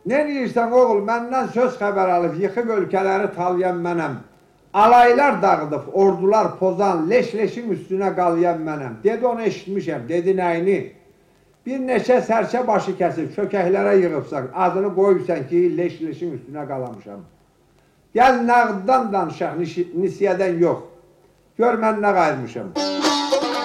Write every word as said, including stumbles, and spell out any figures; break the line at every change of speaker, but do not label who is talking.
Ne deyirsən oğul, məndən söz xəbər alıb, yıxıb ölkələri talayan mənəm. Alaylar dağıdıb, ordular pozan, leş-leşin üstünə qalayan mənəm. Dedi, onu eşitmişəm, dedi nəyini? Bir neçə sərçə başı kəsib, çökəklərə yığıbsan, adını qoyursan ki, leş-leşin üstünə qalamışam. Gəl nağddan danışaq, nisiyədən yox. Gör mən nə qayırmışam.